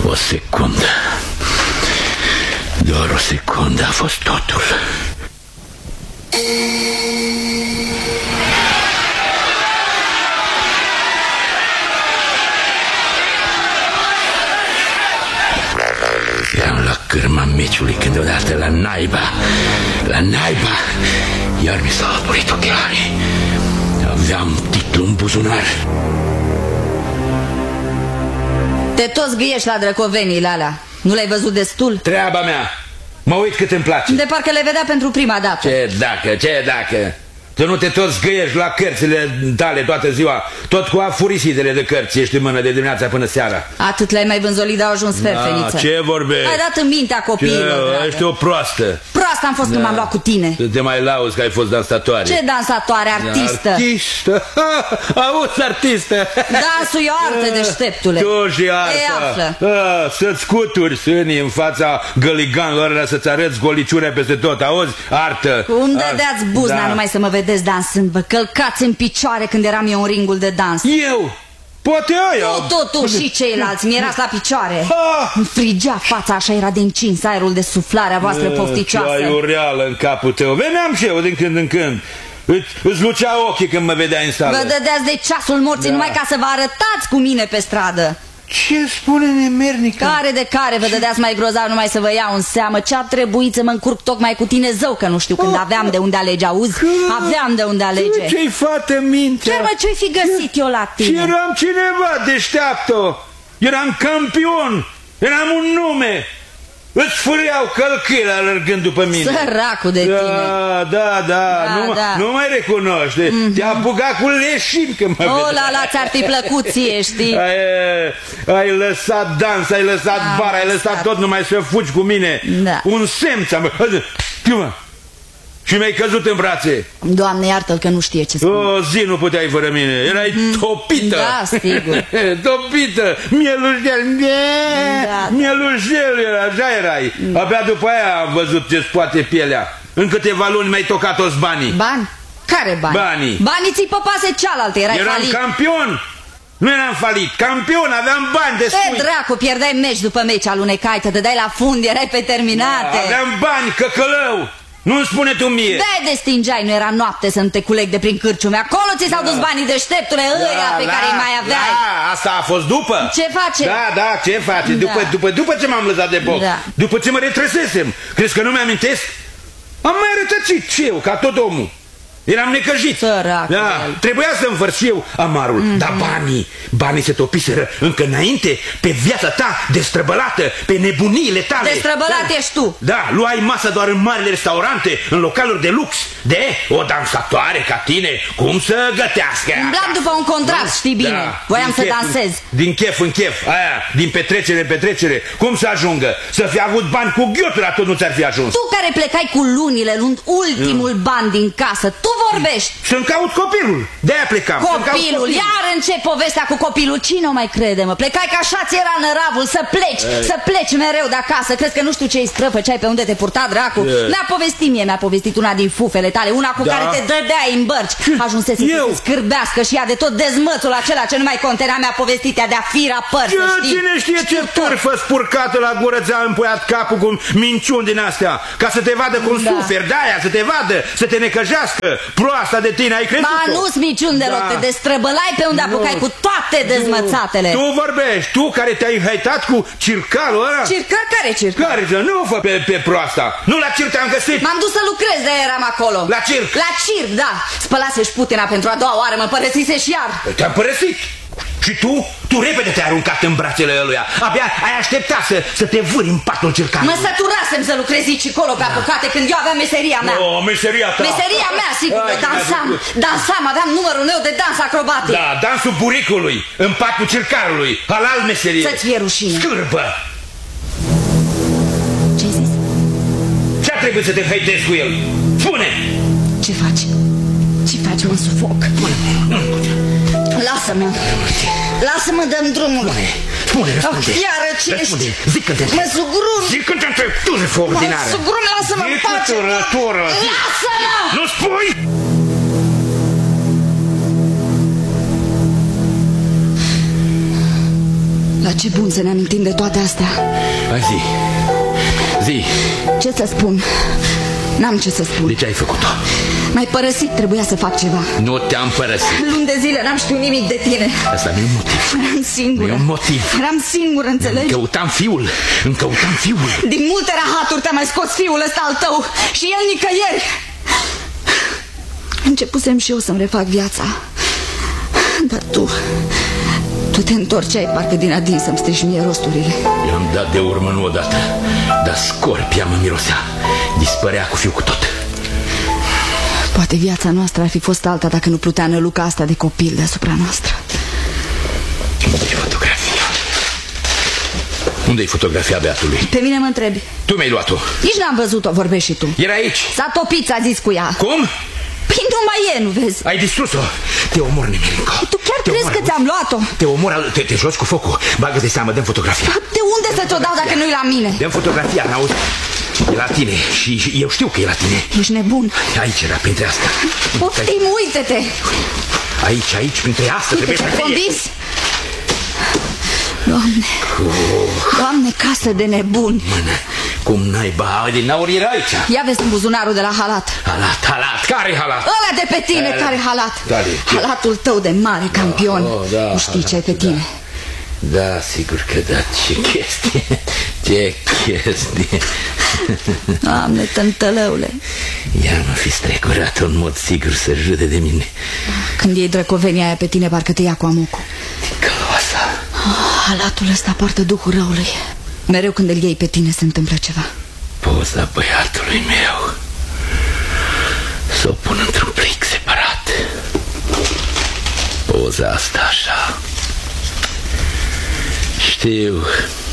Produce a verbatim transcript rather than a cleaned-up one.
O secundă. Doar o secundă a fost totul. Eram la cârma meciului când deodată la naiba, la naiba, iar mi s-au apurit ochelarii. Aveam titlul în buzunar. Te tot zgâiești la drăcovenile alea. Nu le-ai văzut destul? Treaba mea. Mă uit cât îmi place. De parcă le vedea pentru prima dată. Ce dacă, ce dacă? Tu nu te tot zgâiești la cărțile tale toată ziua. Tot cu afurisidele de cărți ești în mână de dimineața până seara. Atât le-ai mai vânzolit, dar au ajuns ferfeniță. Da, ce vorbești? Ai dat în mintea copiilor. Ce, ești o proastă. Proastă am fost da. când m-am luat cu tine. Să te mai lauzi că ai fost dansatoare. Ce dansatoare? Artistă. Artistă? Ha, auzi, artistă. Dansul e o artă, deșteptule. Tu și arta. Să-ți scuturi sânii în fața găliganilor, să-ți arăți goliciunea peste tot. Auzi? Artă. Cum dădeați buzna da. numai să mă vedeți dansând. Vă călcați în picioare când eram eu în ringul de dans. Eu? Poate aia. Tu, tu, tu și ceilalți. Mi-erați la picioare. Îmi frigea fața, așa era de încins aerul de suflare a voastră pofticioasă. Ce ai o reală în capul tău. Veneam și eu din când în când. Îți, îți lucea ochii când mă vedeai în sală. Vă dădeați de ceasul morții da. numai ca să vă arătați cu mine pe stradă. Ce spune nemernică? Care de care vă dădeați mai grozav numai să vă iau în seamă? Ce-a trebuit să mă încurc tocmai cu tine, zău, că nu știu când aveam de unde alege, auzi? Aveam de unde alege. Ce-i fată mintea? Chiar mă, ce-ai fi găsit eu la tine? Și eram cineva deșteaptă. Eram campion. Eram un nume. Îți fâreau călcâile alergând după mine. Săracul de da, tine. Da, da, da, nu, da. nu mai recunoști. mm-hmm. Te-a apucat cu leșin când mă O, la, la, ți-ar fi plăcut ție, știi? Ai, ai lăsat dans, ai lăsat da, bar, ai lăsat tot numai să fugi cu mine. Da. Un semn ți-am... Și mi-ai căzut în brațe. Doamne, iartă-l că nu știe ce spune. O zi nu puteai fără mine. Erai mm. topită. Da, sigur. Topită. Mielușel. Da, Mielușel era, așa erai. Da. Abia după aia am văzut ce-ți poate pielea. În câteva luni mi-ai tocat toți banii. Bani? Care bani? Banii. Banii ți-i păpase cealaltă, erai Eram falit. campion. Nu eram falit, campion, aveam bani de spui. Te dracu, pierdeai meci după meci, alunecai, te dădeai la fund, erai pe terminate. Da, aveam bani, căcălău. Nu-mi spune tu mie. De destingeai, nu era noapte să nu te culeg de prin cârciume. Acolo ți s-au da. dus banii, deșteptule, da, ăia pe la, care îi mai aveai. Da, asta a fost după. Ce face? Da, da, ce face? Da. După, după, după ce m-am lăsat de box, da. după ce mă retrăsesem. Crezi că nu mi-amintesc? Am mai rătăcit și eu, ca tot omul. Eram necăjit. Sărac, da, trebuia să-mi vărs și eu amarul. Mm-hmm. Dar banii, banii se topiseră încă înainte pe viața ta destrăbălată, pe nebuniile tale. Destrăbălat da. ești tu. Da, luai masa doar în marile restaurante, în localuri de lux. De o dansatoare ca tine, cum să gătească? Umblam după un contract, da. știi bine. Da. Voiam din să chef, dansez. Din chef în chef, aia, din petrecere în petrecere. Cum să ajungă? Să fi avut bani cu ghiotura, tot nu ți-ar fi ajuns. Tu care plecai cu lunile, luând ultimul mm. ban din casă, tu vorbești. Să-mi caut copilul. De-aia plecam. Copilul, copilul, iar încep povestea cu copilul. Cine o mai crede, mă? Plecai că așa ți era năravul să pleci, Ei. să pleci mereu de acasă. Crezi că nu știu ce-i străfă, ce ai pe unde te purta, dracu? Mi-a povestit mie, mi-a povestit una din fufele tale, una cu da. care te dădeai în bărci. Ajunsese să se scârbească și ea de tot dezmățul acela ce nu mai contenea. Mi-a povestit ea de-a fira păr, să știi. Cine știe ce turfă spurcată la gură ți-a împuiat capul cu minciuni din astea, ca să te vadă cum da. suferi, de-aia, să te vadă, să te necăjească. Proasta de tine, ai crezut-o? Ma, nu-ți minciuni deloc, da. te destrăbălai pe unde apucai cu toate dezmățatele. Tu vorbești, tu care te-ai haitat cu circalul ăla? Circal? Care circal? Care, nu fă pe, pe proasta. Nu la circ te-am găsit. M-am dus să lucrez, de eram acolo. La circ? La circ, da. Spălase-și putina pentru a doua oară, mă părăsise și iar. Te-am părăsit. Și tu, tu repede te-ai aruncat în brațele ăluia. Abia ai așteptat să, să te vâri în patul circanului. Mă săturasem să lucrez aici colo pe da. apucate când eu aveam meseria mea. Oh, meseria ta. Meseria mea, sigur, Ai, dansam. Dansam, aveam numărul meu de dans acrobatic. Da, dansul buricului, în patul circarului, halal meserie. Să-ți fie rușine. Scârbă. Ce-ai zis? Ce-a trebuit să te haidezi cu el? Spune! Ce faci? Ce faci? Mă sufoc. Lasă-mă. Lasă-mă, dă-mi drumul. Spune, răspunde. Oh, iară ce ești? Zic când te... Mă sugrum. Zic când te întrepturi ordinară. Mă sugrum, lasă-mă în pace. Lasă-mă! Nu spui! La ce bun să ne amintim de toate astea. Hai zi, zi. Ce să spun? N-am ce să spun. De ce ai făcut-o? M-ai părăsit, trebuia să fac ceva. Nu te-am părăsit. Luni de zile n-am știut nimic de tine. Asta nu e un motiv. Eram singură. Nu e un motiv. Eram singură, înțelegi? Îmi căutam fiul, îmi căutam fiul. Din multe rahaturi te-a mai scos fiul ăsta al tău. Și el nicăieri. Începusem și eu să-mi refac viața. Dar tu... Tu te întorceai parcă din adin să-mi strici mie rosturile. I-am dat de urmă nu odată, dar scorpia mă mirosea. Dispărea cu fiu cu tot. Poate viața noastră ar fi fost alta dacă nu plutea năluca asta de copil deasupra noastră. Unde-i fotografia? Unde-i fotografia beatului? Pe mine mă întrebi. Tu mi-ai luat-o. Nici n-am văzut-o, vorbești și tu. Era aici. S-a topit, ți-a zis cu ea. Cum? Păi nu mai e, nu vezi? Ai distrus-o. Te omor, Nemerinco. Tu chiar te crezi omor, că ți-am luat-o? Te omor, te, te joci cu focul. Bagă de seamă, dăm fotografia. De unde să ți-o dau dacă nu-i la mine? Dăm fotografia, n-auzi? E la tine și eu știu că e la tine. Ești nebun. Aici era, printre asta. Poftim, uite-te. Aici, aici, printre asta trebuie să fie. Convins? Doamne, Doamne, casă de nebuni. Mână, cum naiba, din aur era aici. Ia vezi în buzunarul de la halat. Halat, halat, care halat? Ăla de pe tine, Halat. care halat? Care? Halatul tău de mare campion. Oh, da, nu știi ce ai pe da. tine. Da, sigur că da, ce chestie. Ce chestie. Doamne, tântălăule. Ea m-a fi strecurat în mod sigur să râde de mine. Când iei drăcovenia aia pe tine, parcă te ia cu amucul. Căloasa. Oh, halatul ăsta poartă duhul răului. Mereu când îl iei pe tine se întâmplă ceva. Poza băiatului meu să o pun într-un plic separat. Poza asta așa. Știu,